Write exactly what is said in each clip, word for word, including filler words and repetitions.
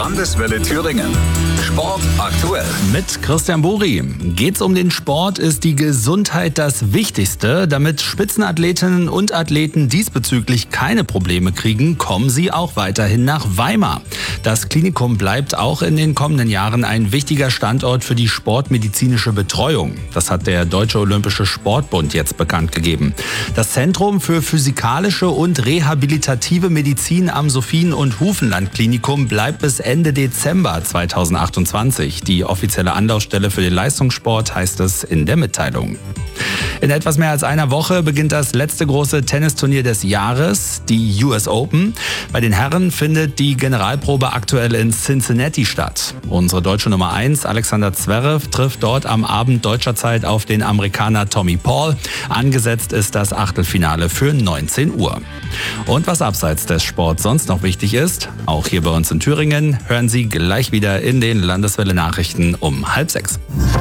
Landeswelle Thüringen. Sport aktuell. Mit Christian Buri. Geht's um den Sport, ist die Gesundheit das Wichtigste. Damit Spitzenathletinnen und Athleten diesbezüglich keine Probleme kriegen, kommen sie auch weiterhin nach Weimar. Das Klinikum bleibt auch in den kommenden Jahren ein wichtiger Standort für die sportmedizinische Betreuung. Das hat der Deutsche Olympische Sportbund jetzt bekannt gegeben. Das Zentrum für physikalische und rehabilitative Medizin am Sophien- und Hufenland-Klinikum bleibt bis Ende Dezember zweitausendachtundzwanzig. Die offizielle Anlaufstelle für den Leistungssport, heißt es in der Mitteilung. In etwas mehr als einer Woche beginnt das letzte große Tennisturnier des Jahres, die U S Open. Bei den Herren findet die Generalprobe aktuell in Cincinnati statt. Unsere deutsche Nummer eins, Alexander Zverev, trifft dort am Abend deutscher Zeit auf den Amerikaner Tommy Paul. Angesetzt ist das Achtelfinale für neunzehn Uhr. Und was abseits des Sports sonst noch wichtig ist, auch hier bei uns in Thüringen, hören Sie gleich wieder in den Landeswelle-Nachrichten um halb sechs.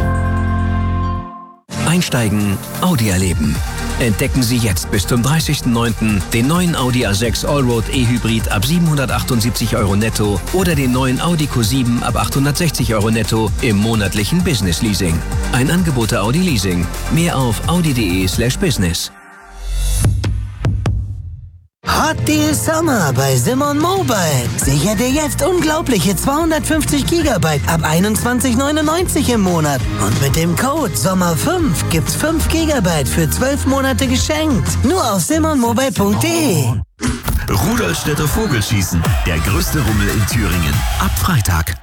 Einsteigen, Audi erleben. Entdecken Sie jetzt bis zum dreißigsten neunten den neuen Audi A sechs Allroad E-Hybrid ab siebenhundertachtundsiebzig Euro netto oder den neuen Audi Q sieben ab achthundertsechzig Euro netto im monatlichen Business Leasing. Ein Angebot der Audi Leasing. Mehr auf audi.de slash business. Hot Deal Summer bei Simon Mobile. Sicher dir jetzt unglaubliche zweihundertfünfzig Gigabyte ab einundzwanzig neunundneunzig im Monat. Und mit dem Code Sommer fünf gibt's fünf Gigabyte für zwölf Monate geschenkt. Nur auf simon mobile punkt de. Rudolstädter Vogelschießen, der größte Rummel in Thüringen. Ab Freitag.